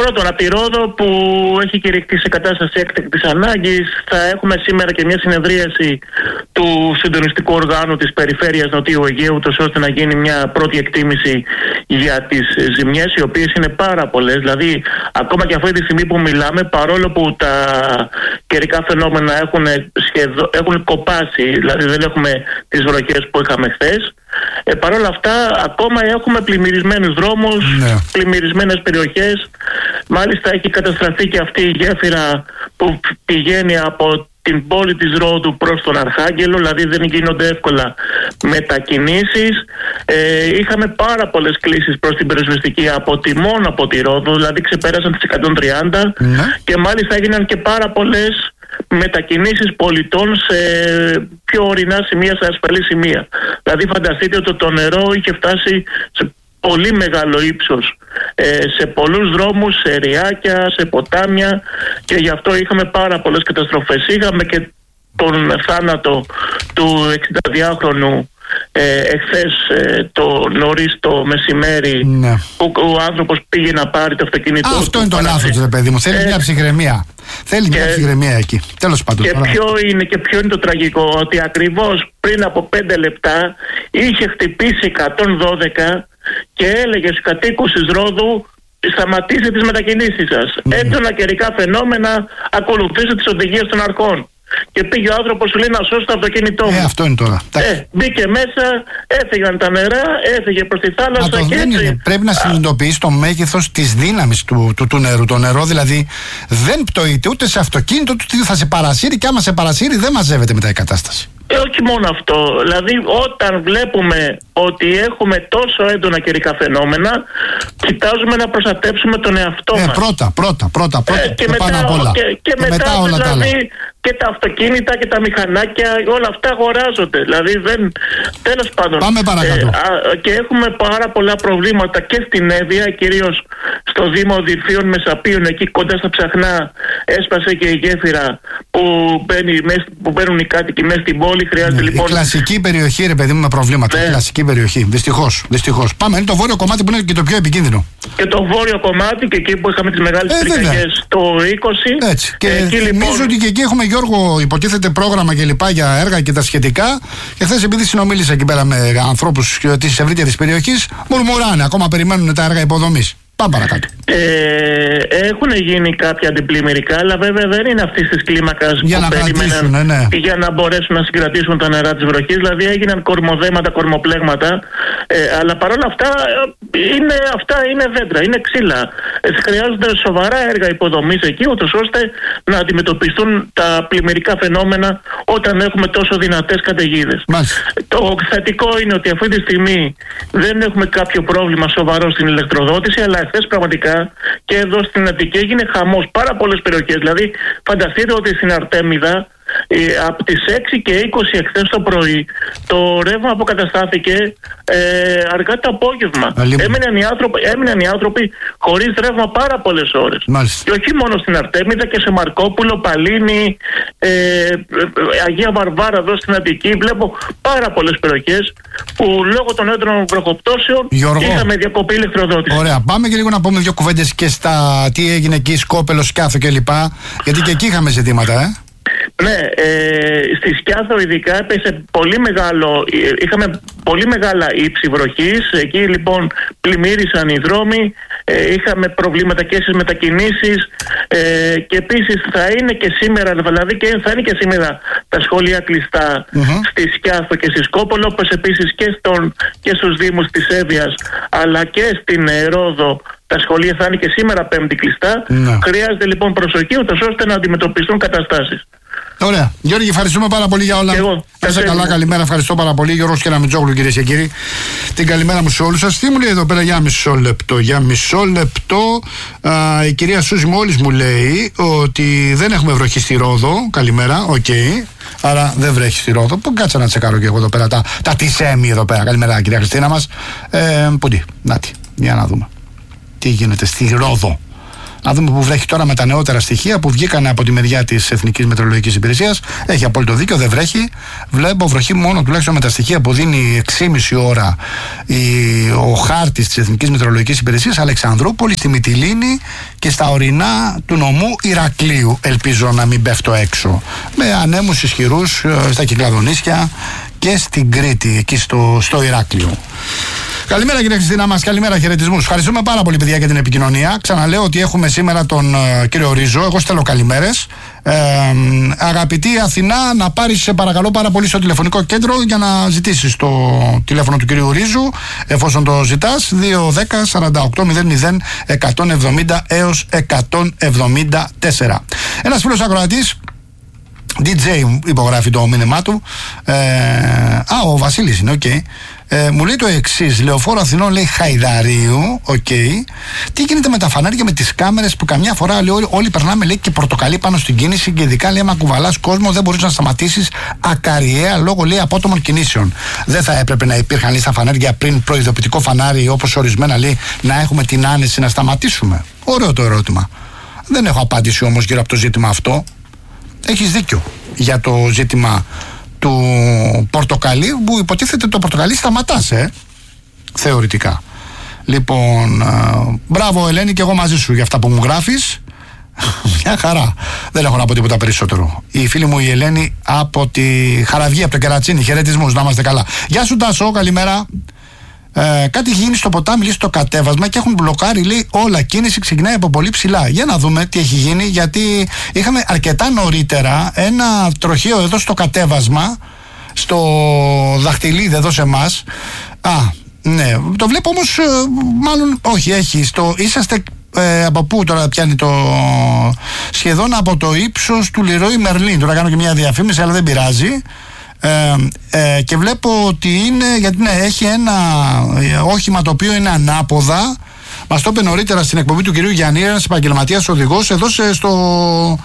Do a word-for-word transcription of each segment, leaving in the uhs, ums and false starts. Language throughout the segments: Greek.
Πρώτον, από τη Ρόδο που έχει κηρυχθεί σε κατάσταση έκτακτης ανάγκης, θα έχουμε σήμερα και μια συνεδρίαση του συντονιστικού οργάνου της Περιφέρειας Νοτιού Αιγαίου, ούτως ώστε να γίνει μια πρώτη εκτίμηση για τις ζημιές, οι οποίες είναι πάρα πολλές. Δηλαδή, ακόμα και αυτή τη στιγμή που μιλάμε, παρόλο που τα καιρικά φαινόμενα έχουν, σχεδο... έχουν κοπάσει, δηλαδή δεν έχουμε τις βροχές που είχαμε χθες, ε, παρόλα αυτά ακόμα έχουμε πλημμυρισμένους δρόμους, ναι. πλημμυρισμένες περιοχές. Μάλιστα έχει καταστραφεί και αυτή η γέφυρα που πηγαίνει από την πόλη της Ρόδου προς τον Αρχάγγελο, δηλαδή δεν γίνονται εύκολα μετακινήσεις. Ε, είχαμε πάρα πολλές κλήσεις προς την πυροσβεστική από τη μόνο από τη Ρόδο, δηλαδή ξεπέρασαν τις εκατόν τριάντα, ναι. και μάλιστα έγιναν και πάρα πολλές μετακινήσεις πολιτών σε πιο ορεινά σημεία, σε ασφαλή σημεία. Δηλαδή φανταστείτε ότι το νερό είχε φτάσει σε πολύ μεγάλο ύψος ε, σε πολλούς δρόμους, σε ριάκια, σε ποτάμια, και γι' αυτό είχαμε πάρα πολλές καταστροφές. Είχαμε και τον θάνατο του εξηνταδυάχρονου ε, εχθές ε, το νωρίς το μεσημέρι, ναι. που ο άνθρωπος πήγε να πάρει το αυτοκίνητό του. Αυτό είναι το λάθος, ρε παιδί μου. Θέλει ε, μια ψυχραιμία. Θέλει και, μια ψυχραιμία εκεί. Τέλος πάντων. Και ποιο, είναι, και ποιο είναι το τραγικό, ότι ακριβώς πριν από πέντε λεπτά είχε χτυπήσει εκατόν δώδεκα και έλεγε στους κατοίκους της Ρόδου: σταματήστε τις μετακινήσεις σας. Mm. Έντονα καιρικά φαινόμενα, ακολουθήστε τις οδηγίες των αρχών. Και πήγε ο άνθρωπος, σου λέει, να σώσει το αυτοκίνητό μου. Ε, αυτό είναι τώρα. Ε, μπήκε μέσα, έφυγαν τα νερά, έφυγε προς τη θάλασσα. Μα το και δεν έτσι. Είναι. Πρέπει να συνειδητοποιείς το μέγεθος της δύναμης του, του, του νερού. Το νερό δηλαδή δεν πτωείται ούτε σε αυτοκίνητο, ούτε θα σε παρασύρει, και άμα σε παρασύρει δεν μαζεύεται μετά η κατάσταση. Ε, όχι μόνο αυτό. Δηλαδή, όταν βλέπουμε ότι έχουμε τόσο έντονα καιρικά φαινόμενα, κοιτάζουμε να προστατεύσουμε τον εαυτό ε, μας. Πρώτα, πρώτα, πρώτα, πρώτα ε, και, και μετά, πάνω απ' όλα. Και, και, και μετά, μετά όλα δηλαδή, τα άλλα. Και τα αυτοκίνητα και τα μηχανάκια, όλα αυτά αγοράζονται. Δηλαδή, δεν. Τέλος πάντων. Πάμε παρακάτω. Ε, α, και έχουμε πάρα πολλά προβλήματα και στην Εύβοια, κυρίως στο Δήμο Δυρφίων Μεσαπίων, εκεί κοντά στα Ψαχνά, έσπασε και η γέφυρα που, μπαίνει, που μπαίνουν οι κάτοικοι μέσα στην πόλη. Χρειάζεται, ναι, λοιπόν. Η κλασική περιοχή, ρε παιδί μου, με προβλήματα. Ναι. Η κλασική περιοχή. Δυστυχώς. Δυστυχώς. Πάμε, είναι το βόρειο κομμάτι που είναι και το πιο επικίνδυνο. Και το βόρειο κομμάτι, και εκεί που είχαμε τις μεγάλες ε, πυρκαγιές το είκοσι. Έτσι. Και εκεί, θυμίζω λοιπόν, ότι και εκεί έχουμε, Γιώργο, υποτίθεται πρόγραμμα και λοιπά για έργα και τα σχετικά. Και χθες, επειδή συνομίλησα εκεί πέρα με ανθρώπους της ευρύτερης περιοχής, μουρμουράνε. Ακόμα περιμένουν τα έργα υποδομής. Πάμε παρακάτω. Ε, έχουν γίνει κάποια αντιπλημμυρικά, αλλά βέβαια δεν είναι αυτής της κλίμακας για που περίμεναν, ναι, ναι. για να μπορέσουν να συγκρατήσουν τα νερά της βροχής. Δηλαδή έγιναν κορμοδέματα, κορμοπλέγματα, ε, αλλά παρόλα αυτά είναι, αυτά είναι δέντρα, είναι ξύλα. Ε, χρειάζονται σοβαρά έργα υποδομής εκεί, ούτως ώστε να αντιμετωπιστούν τα πλημμυρικά φαινόμενα όταν έχουμε τόσο δυνατές καταιγίδες. Το θετικό είναι ότι αυτή τη στιγμή δεν έχουμε κάποιο πρόβλημα σοβαρό στην ηλεκτροδότηση, αλλά χθες πραγματικά και εδώ στην Αττική έγινε χαμός. Πάρα πολλές περιοχές. Δηλαδή, φανταστείτε ότι στην Αρτέμιδα ε, από τις έξι και είκοσι εχθές το πρωί το ρεύμα αποκαταστάθηκε ε, αργά το απόγευμα. Έμειναν οι, άνθρωποι, έμειναν οι άνθρωποι χωρίς ρεύμα πάρα πολλές ώρες. Μάλιστα. Και όχι μόνο στην Αρτέμιδα, και σε Μαρκόπουλο, Παλίνη, ε, Αγία Βαρβάρα εδώ στην Αττική. Βλέπω πάρα πολλές περιοχές που λόγω των έντονων βροχοπτώσεων είχαμε διακοπή ηλεκτροδότηση. Ωραία, πάμε και λίγο να πούμε δύο κουβέντες και στα τι έγινε εκεί, Σκόπελο, Σκιάθο κλπ. Γιατί και εκεί είχαμε ζητήματα, ε. Ναι, ε, στη Σκιάθο ειδικά έπεσε πολύ μεγάλο, είχαμε πολύ μεγάλα ύψη βροχής. Εκεί λοιπόν πλημμύρισαν οι δρόμοι, ε, είχαμε προβλήματα και στις μετακινήσεις, ε, και επίσης θα είναι και σήμερα, δηλαδή και θα είναι και σήμερα τα σχολεία κλειστά mm-hmm. στη Σκιάθο και στη Σκόπολο, όπως επίσης και, στον, και στους δήμους της Εύβοιας, αλλά και στην Ρόδο. Τα σχολεία θα είναι και σήμερα Πέμπτη κλειστά. Mm-hmm. Χρειάζεται λοιπόν προσοχή, ούτως ώστε να αντιμετωπιστούν καταστάσεις. Ωραία. Γιώργη, ευχαριστούμε πάρα πολύ για όλα. Είστε καλά, καλημέρα. Ευχαριστώ πάρα πολύ. Γιώργος Κεραμιτζόγλου, κυρίες και κύριοι. Την καλημέρα μου σε όλους σας. Τι μου λέει εδώ πέρα, για μισό λεπτό. Για μισό λεπτό. Α, η κυρία Σούζη μόλις μου λέει ότι δεν έχουμε βροχή στη Ρόδο. Καλημέρα, οκ. Okay. Άρα δεν βρέχει στη Ρόδο. Που κάτσα να τσεκάρω και εγώ εδώ πέρα τα, τα τισέμι εδώ πέρα. Καλημέρα, κυρία Χριστίνα μας. Ε, που τι, νάτι, για να δούμε. Τι γίνεται στη Ρόδο. Να δούμε που βρέχει τώρα με τα νεότερα στοιχεία που βγήκαν από τη μεριά της Εθνικής Μετεωρολογικής Υπηρεσίας. Έχει απόλυτο δίκιο, δεν βρέχει. Βλέπω βροχή μόνο τουλάχιστον με τα στοιχεία που δίνει έξι και μισή ώρα η, ο χάρτης της Εθνικής Μετεωρολογικής Υπηρεσίας. Αλεξανδρούπολη, στη Μυτιλήνη και στα ορεινά του νομού Ηρακλείου. Ελπίζω να μην πέφτω έξω. Με ανέμους ισχυρούς στα Κυκλαδονήσια και στην Κρήτη, εκεί στο, στο Ηράκλειο. Καλημέρα κύριε Χριστίνα μας, καλημέρα, χαιρετισμούς. Ευχαριστούμε πάρα πολύ παιδιά για την επικοινωνία. Ξαναλέω ότι έχουμε σήμερα τον uh, κύριο Ρίζο. Εγώ στέλνω καλημέρες. Ε, αγαπητή Αθηνά, να πάρεις σε παρακαλώ πάρα πολύ στο τηλεφωνικό κέντρο για να ζητήσεις το τηλέφωνο του κυρίου Ρίζου, εφόσον το ζητάς. δύο δέκα σαράντα οκτώ μηδέν μηδέν εκατόν εβδομήντα έως εκατόν εβδομήντα τέσσερα. Ένας φίλος ακροατής, ντι τζέι υπογράφει το μήνυμά του. Ε, α, ο Βασίλης είναι, οκ. Okay. Ε, μου λέει το εξής: Λεωφόρο Αθηνών, λέει, Χαϊδαρίου, οκ. Okay. Τι γίνεται με τα φανάρια, με τις κάμερες που καμιά φορά λέει, όλοι, όλοι περνάμε, λέει, και πορτοκαλί πάνω στην κίνηση και ειδικά λέει, άμα κουβαλάς κόσμο, δεν μπορείς να σταματήσεις ακαριέα λόγω, λέει, απότομων κινήσεων. Δεν θα έπρεπε να υπήρχαν, λέει, στα φανάρια πριν προειδοποιητικό φανάρι, όπως ορισμένα, λέει, να έχουμε την άνεση να σταματήσουμε? Ωραίο το ερώτημα. Δεν έχω απάντηση όμως γύρω από το ζήτημα αυτό. Έχεις δίκιο για το ζήτημα του πορτοκαλί, που υποτίθεται το πορτοκαλί σταματάς, ε, θεωρητικά. Λοιπόν, ε, μπράβο Ελένη, και εγώ μαζί σου για αυτά που μου γράφεις. Μια χαρά. Δεν έχω να πω τίποτα περισσότερο. Η φίλη μου η Ελένη από τη Χαραυγή, από το Κερατσίνι. Χαιρετισμούς, να είμαστε καλά. Γεια σου Τάσο, καλημέρα. Ε, κάτι έχει γίνει στο ποτάμι, λέει, στο κατέβασμα και έχουν μπλοκάρει, λέει, όλα. Κίνηση ξεκινάει από πολύ ψηλά. Για να δούμε τι έχει γίνει, γιατί είχαμε αρκετά νωρίτερα ένα τροχαίο εδώ στο κατέβασμα, στο Δαχτυλίδι εδώ σε εμάς. Α, ναι, το βλέπω όμως, μάλλον όχι, έχει. Στο, είσαστε ε, από πού τώρα πιάνει το. Σχεδόν από το ύψος του Λιρόι Μερλίν. Τώρα κάνω και μια διαφήμιση, αλλά δεν πειράζει. Ε, ε, και βλέπω ότι είναι, γιατί ναι, έχει ένα όχημα το οποίο είναι ανάποδα. Μας το είπε νωρίτερα στην εκπομπή του κυρίου Γιάννη, ένας επαγγελματίας οδηγός εδώ σε, στο,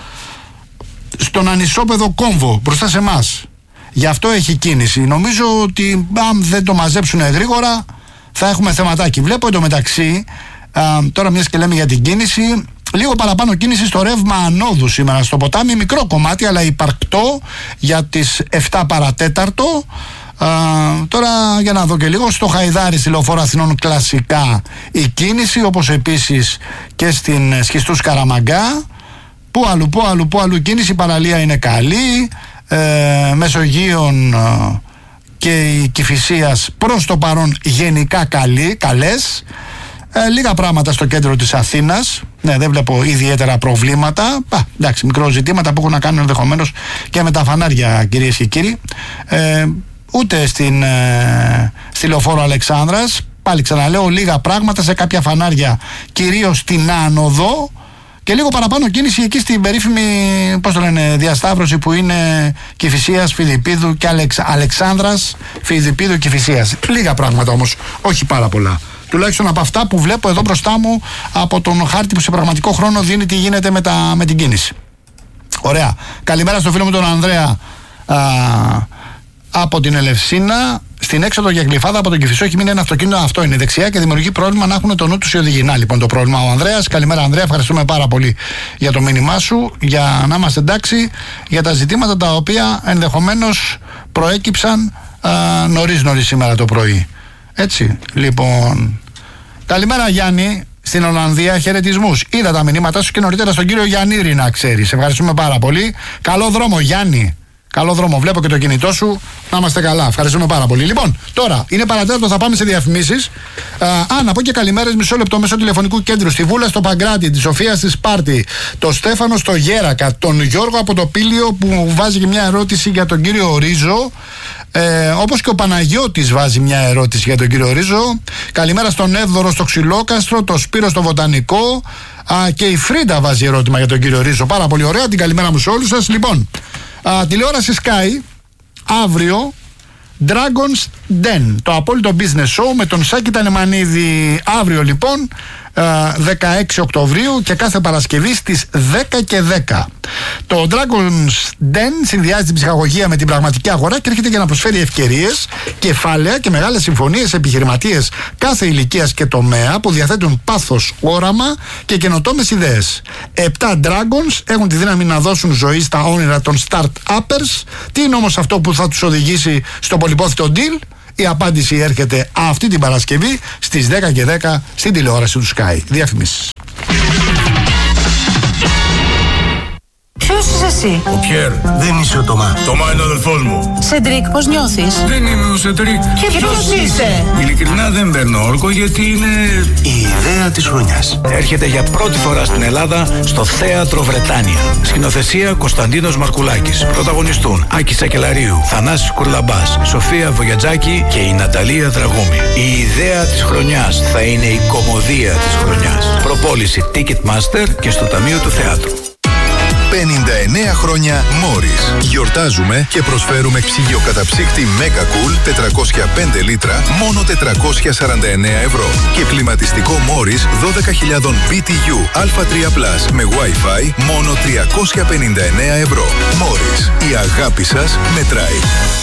στον ανισόπεδο κόμβο μπροστά σε εμάς. Γι' αυτό έχει κίνηση. Νομίζω ότι αν δεν το μαζέψουν γρήγορα θα έχουμε θεματάκι. Βλέπω εντωμεταξύ, α, τώρα μιας και λέμε για την κίνηση, λίγο παραπάνω κίνηση στο ρεύμα ανόδου σήμερα στο ποτάμι, μικρό κομμάτι αλλά υπαρκτό για τις εφτά παρατέταρτο. Α, τώρα για να δω και λίγο στο Χαϊδάρι, στη Λεωφόρο Αθηνών, κλασικά η κίνηση, όπως επίσης και στην Σχιστούς Καραμαγκά. Πού αλλού, πού αλλού, πού αλλού κίνηση, η παραλία είναι καλή, ε, Μεσογείων ε, και η Κηφισίας προς το παρόν γενικά καλή, καλές. Ε, λίγα πράγματα στο κέντρο της Αθήνας. Ναι, δεν βλέπω ιδιαίτερα προβλήματα. Α, εντάξει, μικρό ζητήματα που έχουν να κάνουν ενδεχομένως και με τα φανάρια, κυρίες και κύριοι. Ε, ούτε στην, ε, στη Λεωφόρο Αλεξάνδρας. Πάλι ξαναλέω, λίγα πράγματα σε κάποια φανάρια, κυρίως στην άνοδο. Και λίγο παραπάνω κίνηση εκεί στην περίφημη, πώς το λένε, διασταύρωση που είναι Κηφισίας, Φιδιππίδου και Αλεξ, Αλεξάνδρας, Φιδιππίδου, Κηφισίας. Λίγα πράγματα όμως, όχι πάρα πολλά. Τουλάχιστον από αυτά που βλέπω εδώ μπροστά μου από τον χάρτη που σε πραγματικό χρόνο δίνει τι γίνεται με, τα, με την κίνηση. Ωραία. Καλημέρα στο φίλο μου τον Ανδρέα α, από την Ελευσίνα. Στην έξοδο για Γλυφάδα από τον Κηφισό έχει μείνει ένα αυτοκίνητο, αυτό είναι δεξιά και δημιουργεί πρόβλημα να έχουν το νου τους οι οδηγοί. Να, λοιπόν, το πρόβλημα ο Ανδρέας. Καλημέρα Ανδρέα, ευχαριστούμε πάρα πολύ για το μήνυμά σου, για να είμαστε εντάξει για τα ζητήματα τα οποία ενδεχομένως προέκυψαν νωρίς νωρίς σήμερα το πρωί. Έτσι, λοιπόν. Καλημέρα Γιάννη, στην Ολλανδία, χαιρετισμούς. Είδα τα μηνύματά σου και νωρίτερα στον κύριο Γιαννήρη, να ξέρεις. Ευχαριστούμε πάρα πολύ. Καλό δρόμο Γιάννη. Καλό δρόμο. Βλέπω και το κινητό σου. Να είμαστε καλά. Ευχαριστούμε πάρα πολύ. Λοιπόν, τώρα είναι παρατέταρτο, θα πάμε σε διαφημίσεις. Α, να πω και καλημέρες, μισό λεπτό, μέσω τηλεφωνικού κέντρου. Στη Βούλα στο Παγκράτη, τη Σοφία στη Σπάρτη, το Στέφανο στο Γέρακα, τον Γιώργο από το Πήλιο που μου βάζει και μια ερώτηση για τον κύριο Ρίζο. Ε, όπως και ο Παναγιώτης βάζει μια ερώτηση για τον κύριο Ρίζο. Καλημέρα στον Εύδωρο στο Ξυλόκαστρο, το Σπύρο στο Βοτανικό. Α, και η Φρίντα βάζει ερώτημα για τον κύριο Ρίζο. Πάρα πολύ ωραία. Την καλημέρα μου σε όλους σας. Λοιπόν, α, τηλεόραση Sky αύριο, Dragon's Den, το απόλυτο business show με τον Σάκη Τανεμανίδη. Αύριο λοιπόν δεκαέξι Οκτωβρίου και κάθε Παρασκευή στις δέκα και δέκα. Το Dragon's Den συνδυάζει την ψυχαγωγία με την πραγματική αγορά και έρχεται για να προσφέρει ευκαιρίες, κεφάλαια και μεγάλες συμφωνίες σε επιχειρηματίες κάθε ηλικίας και τομέα που διαθέτουν πάθος, όραμα και καινοτόμες ιδέες. Επτά Dragons έχουν τη δύναμη να δώσουν ζωή στα όνειρα των start-uppers. Τι είναι όμως αυτό που θα τους οδηγήσει στο πολυπόθητο deal? Η απάντηση έρχεται αυτή την Παρασκευή στις δέκα και δέκα στην τηλεόραση του Sky. Διαφημίσεις. Ποιος είσαι εσύ? Ο Πιέρ. Δεν είσαι ο Τωμά. Τωμά είναι ο αδελφός μου. Σεντρίκ, πώς νιώθεις? Δεν είμαι ο Σεντρίκ. Και ποιος είσαι? Ειλικρινά δεν παίρνω όρκο γιατί είναι η ιδέα της χρονιάς. Έρχεται για πρώτη φορά στην Ελλάδα στο Θέατρο Βρετάνια. Σκηνοθεσία Κωνσταντίνος Μαρκουλάκης. Πρωταγωνιστούν Άκη Σακελαρίου, Θανάσης Κουρλαμπάς, Σοφία Βογιατζάκη και η Ναταλία Δραγούμη. Η ιδέα της χρονιάς θα είναι η κωμωδία της χρονιάς. Προπόληση Ticketmaster και στο Ταμείο του Θεάτρου. πενήντα εννέα χρόνια Morris. Γιορτάζουμε και προσφέρουμε ψυγείο καταψύκτη Mega Cool τετρακόσια πέντε λίτρα μόνο τετρακόσια σαράντα εννέα ευρώ και κλιματιστικό Morris δώδεκα χιλιάδες μπι τι γιου Α τρία Plus με Wi-Fi μόνο τριακόσια πενήντα εννέα ευρώ. Morris. Η αγάπη σας μετράει.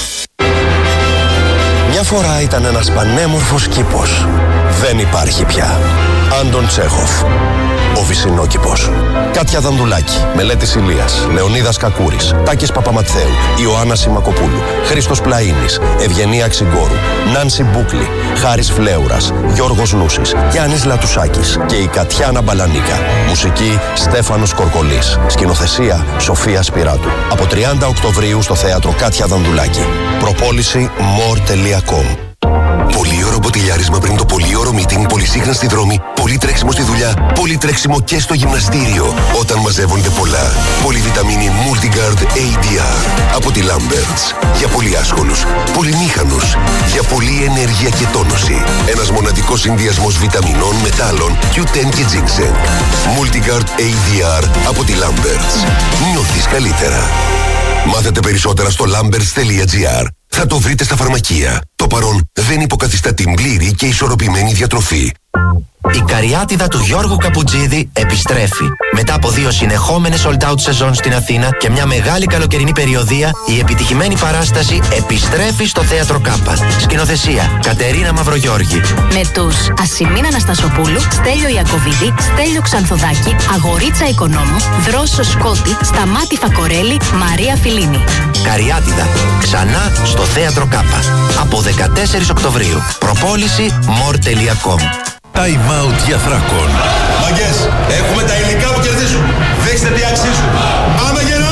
Μια φορά ήταν ένας πανέμορφος κήπος. Δεν υπάρχει πια. Άντων Τσέχοφ. Ο Βυσσινόκηπος. Κάτια Δανδουλάκη, Μελέτης Ηλίας, Λεωνίδας Κακούρης, Τάκης Παπαματθέου, Ιωάννα Σιμακοπούλου, Χρήστος Πλαΐνης, Ευγενία Ξυγκόρου, Νάνση Μπούκλη, Χάρης Φλέουρας, Γιώργος Νούσης, Γιάννης Λατουσάκης και η Κατιάνα Μπαλανίκα. Μουσική Στέφανος Κορκολής. Σκηνοθεσία Σοφία Σπυράτου. Από τριάντα Οκτωβρίου στο Θέατρο Κάτια Δανδουλάκη. Προπόληση more τελεία com. Πολύωρο μποτιλιάρισμα πριν το πολύωρο meeting, πολυσύχνα στη δρόμη, πολύ τρέξιμο στη δουλειά, πολύ τρέξιμο και στο γυμναστήριο. Όταν μαζεύονται πολλά. Πολυβιταμίνη Multigard έι ντι αρ από τη Lamberts. Για πολύ άσχολους, πολυμήχανους, για πολλή ενέργεια και τόνωση. Ένας μοναδικός συνδυασμός βιταμινών, μετάλλων, κιου τεν και ginseng. Multigard έι ντι αρ από τη Lamberts. Νιώθεις καλύτερα. Μάθετε περισσότερα στο lamberts τελεία τζι άρ. Θα το βρείτε στα φαρμακεία. Το παρόν δεν υποκαθιστά την πλήρη και ισορροπημένη διατροφή. Η καριάτιδα του Γιώργου Καπουτζίδη επιστρέφει. Μετά από δύο συνεχόμενες sold out σεζόν στην Αθήνα και μια μεγάλη καλοκαιρινή περιοδεία, η επιτυχημένη παράσταση επιστρέφει στο Θέατρο Κάπα. Σκηνοθεσία Κατερίνα Μαυρογιώργη. Με τους Ασημίνα Αναστασοπούλου, Στέλιο Ιακωβίδη, Στέλιο Ξανθοδάκη, Αγορίτσα Οικονόμου, Δρόσο Σκότη, Σταμάτη Φακορέλη, Μαρία Φιλίνη. Καριάτιδα. Ξανά στο Θέατρο Κάπα. Από δεκατέσσερις Οκτωβρίου. Προπόληση more τελεία com. Time out για Θράκον. Μαγκές, έχουμε τα υλικά που κερδίζουν. Δείξτε τι αξίζουν. Πάμε γερά!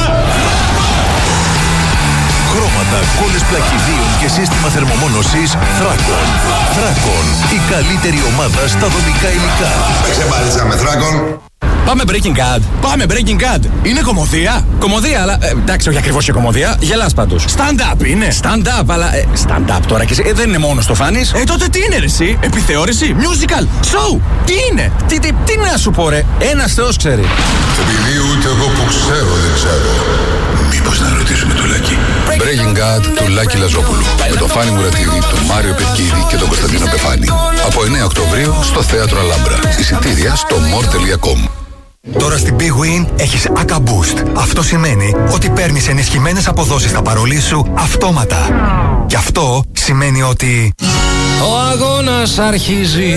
Χρώματα, κόλλες πλακιδίων και σύστημα θερμομόνωσης Θράκον. Θράκον, η καλύτερη ομάδα στα δομικά υλικά. Παίξε μπαλίτσα με Θράκον. Πάμε Breaking Bad. Πάμε Breaking Bad. Είναι κωμωδία. Κωμωδία, αλλά ε, εντάξει, όχι ακριβώς και κωμωδία. Γελάς πάντως. Stand-up είναι. Stand-up, αλλά. Ε, stand-up τώρα και εσύ. Ε, δεν είναι μόνο το φάνης. Ε, τότε τι είναι, ρε, εσύ. Επιθεώρηση. Musical. Show. Τι είναι. Τι, τι, τι να σου πω, ρε. Ένας Θεός ξέρει. Επειδή ούτε εγώ που ξέρω δεν ξέρω. Μήπως να ρωτήσουμε το Λάκη. Breaking Bad του Λάκη Λαζόπουλου. Με τον Φάνη Μουρατίδη, τον Μάριο Πετκίδη και τον Κωνσταντίνο Πεφάνη. Από εννέα Οκτωβρίου στο Θέατρο Αλάμπρα. Εισιτήρια στο more τελεία com. Τώρα στην Big Win έχεις Aca Boost. Αυτό σημαίνει ότι παίρνεις ενισχυμένες αποδόσεις στα παρολί σου αυτόματα. Και αυτό σημαίνει ότι ο αγώνας αρχίζει.